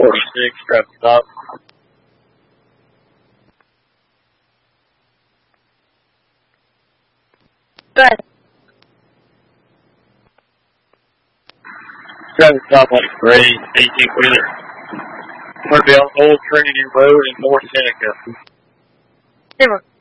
46, traffic stop. Good. Traffic stop on Gray, 18-wheeler. We're going to be on Old Trinity Road in North Seneca. Zero.